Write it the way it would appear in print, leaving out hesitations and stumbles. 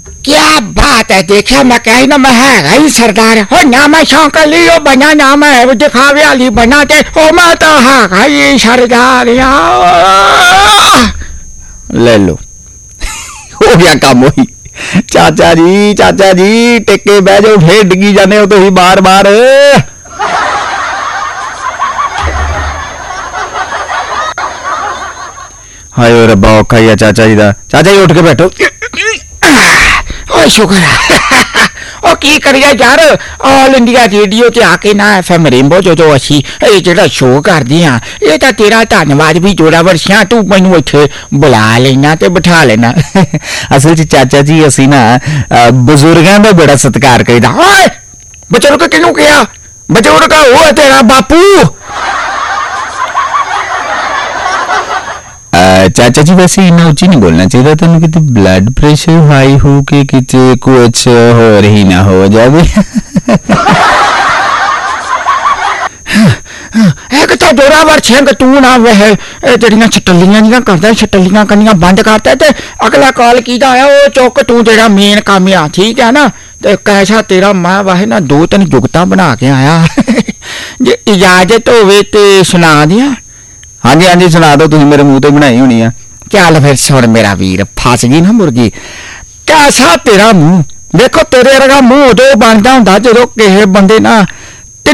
क्या बात है, देखा मैं कही ना मैं है ही सरदार हो ना, मैं शौकली हो बना ना मैं दिखावे वाली बना के हो, मैं तो है ही सरदार। ले लो हो गया काम वही। चाचा जी टेके बह जाओ, फिर डिगी जाने हो तुम बार बार। हाय रब्बा औखा ही है चाचा जी का। चाचा जी उठ के बैठो। शुक्र है। ओ की करिए यार, ऑल इंडिया रेडियो ते आके ना FM रेनबो जो असी जेड़ा शो करदे हां, ये तां तेरा धन्नवाद भी जोड़ा वर्षियां तू मैनू इत्थे बुला लेना ते बिठा लेना। असल च चाचा जी असी ना बुजुर्गां दा बड़ा सत्कार करीदा। ओए बुजुर्ग किनू कहा? बुजुर्ग वो तेरा बापू। चाचा जी वैसे इन्ना उच्ची नहीं बोलना चाहिए, तेन कि ब्लड प्रेशर हाई हो के किते कुछ हो रही ना हो जाए। एक तो जोरावर छेंग तू ना वह जड़ियां छटलियां नहीं करदा, छटलियां करनियां बंद करता ते अगला कॉल कीदा आया वो चुक तू जेड़ा मेन काम आ, ठीक है ना। ते कैसा तेरा मैं वाहे ना 2-3 जुगतां बना के आया। जे इजाजत होवे ते सुना दियां। हाँ जी सुना दो, तुम मेरे मुंह तो बनाई होनी है। चल फिर सुन मेरा वीर, फस गई ना मुर्गी। कैसा तेरा मुंह, देखो तेरे वर्गा मुंह उदों बनदा हुंदा जदों किसे बंदे ना